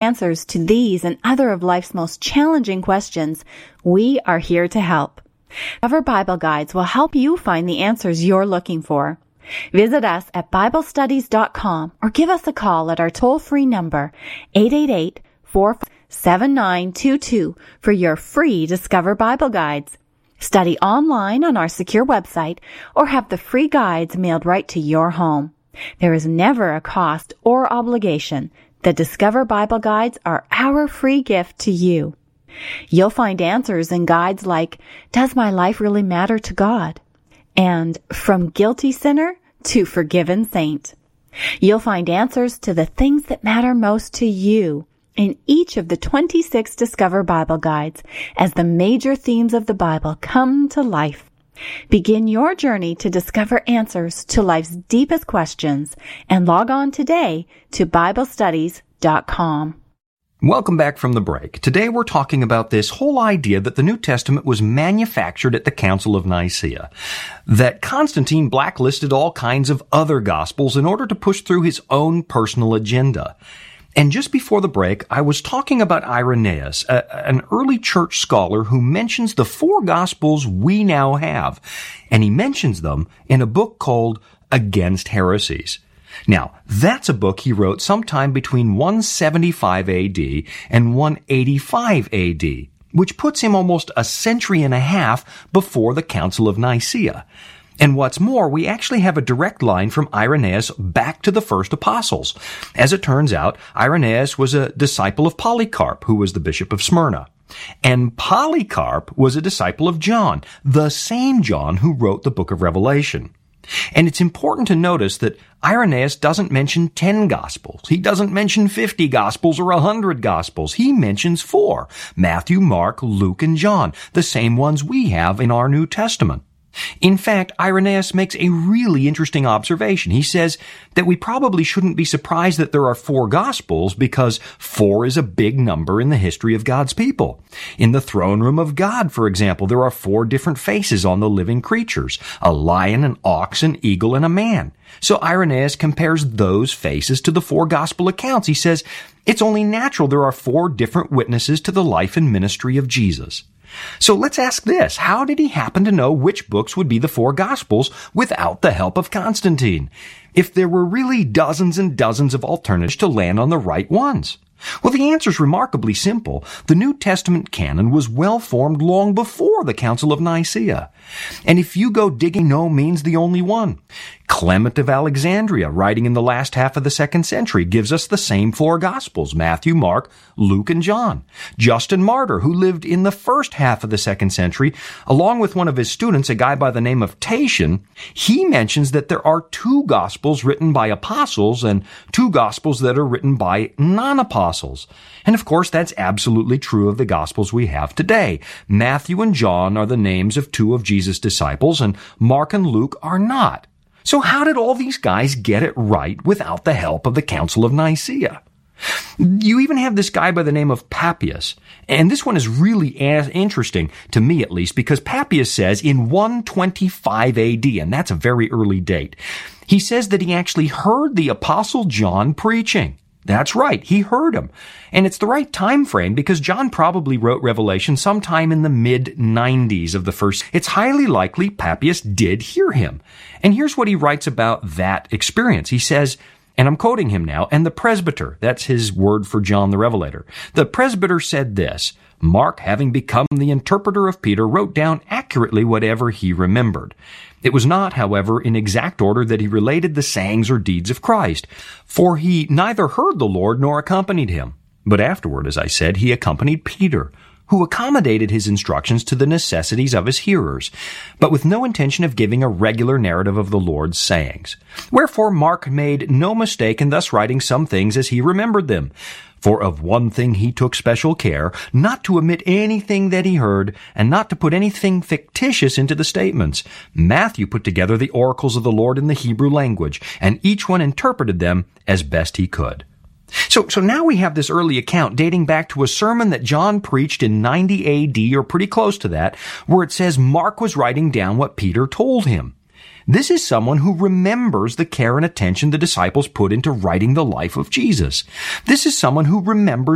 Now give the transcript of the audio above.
answers to these and other of life's most challenging questions, we are here to help. Discover Bible Guides will help you find the answers you're looking for. Visit us at BibleStudies.com or give us a call at our toll-free number, 888-47922, for your free Discover Bible Guides. Study online on our secure website or have the free guides mailed right to your home. There is never a cost or obligation. The Discover Bible Guides are our free gift to you. You'll find answers in guides like, Does My Life Really Matter to God? And From Guilty Sinner to Forgiven Saint. You'll find answers to the things that matter most to you in each of the 26 Discover Bible Guides as the major themes of the Bible come to life. Begin your journey to discover answers to life's deepest questions and log on today to BibleStudies.com. Welcome back from the break. Today we're talking about this whole idea that the New Testament was manufactured at the Council of Nicaea, that Constantine blacklisted all kinds of other gospels in order to push through his own personal agenda. And just before the break, I was talking about Irenaeus, an early church scholar who mentions the four gospels we now have, and he mentions them in a book called Against Heresies. Now, that's a book he wrote sometime between 175 AD and 185 AD, which puts him almost a century and a half before the Council of Nicaea. And what's more, we actually have a direct line from Irenaeus back to the first apostles. As it turns out, Irenaeus was a disciple of Polycarp, who was the bishop of Smyrna. And Polycarp was a disciple of John, the same John who wrote the book of Revelation. And it's important to notice that Irenaeus doesn't mention 10 Gospels. He doesn't mention 50 Gospels or 100 Gospels. He mentions 4, Matthew, Mark, Luke, and John, the same ones we have in our New Testament. In fact, Irenaeus makes a really interesting observation. He says that we probably shouldn't be surprised that there are 4 Gospels because 4 is a big number in the history of God's people. In the throne room of God, for example, there are 4 different faces on the living creatures, a lion, an ox, an eagle, and a man. So Irenaeus compares those faces to the 4 Gospel accounts. He says it's only natural there are 4 different witnesses to the life and ministry of Jesus. So let's ask this. How did he happen to know which books would be the 4 Gospels without the help of Constantine, if there were really dozens and dozens of alternatives to land on the right ones? Well, the answer is remarkably simple. The New Testament canon was well formed long before the Council of Nicaea. And if you go digging, no means the only one. Clement of Alexandria, writing in the last half of the 2nd century, gives us the same 4 Gospels, Matthew, Mark, Luke, and John. Justin Martyr, who lived in the first half of the 2nd century, along with one of his students, a guy by the name of Tatian, he mentions that there are 2 Gospels written by apostles and 2 Gospels that are written by non-apostles. And of course, that's absolutely true of the Gospels we have today. Matthew and John are the names of 2 of Jesus' disciples, and Mark and Luke are not. So how did all these guys get it right without the help of the Council of Nicaea? You even have this guy by the name of Papias. And this one is really interesting, to me at least, because Papias says in 125 AD, and that's a very early date, he says that he actually heard the Apostle John preaching. That's right, he heard him. And it's the right time frame because John probably wrote Revelation sometime in the mid-90s of the first. It's highly likely Papias did hear him. And here's what he writes about that experience. He says, and I'm quoting him now, and the presbyter, that's his word for John the Revelator, the presbyter said this, Mark, having become the interpreter of Peter, wrote down accurately whatever he remembered. It was not, however, in exact order that he related the sayings or deeds of Christ, for he neither heard the Lord nor accompanied him. But afterward, as I said, he accompanied Peter, who accommodated his instructions to the necessities of his hearers, but with no intention of giving a regular narrative of the Lord's sayings. Wherefore Mark made no mistake in thus writing some things as he remembered them. For of one thing he took special care, not to omit anything that he heard, and not to put anything fictitious into the statements. Matthew put together the oracles of the Lord in the Hebrew language, and each one interpreted them as best he could. So now we have this early account dating back to a sermon that John preached in 90 AD, or pretty close to that, where it says Mark was writing down what Peter told him. This is someone who remembers the care and attention the disciples put into writing the life of Jesus. This is someone who remembers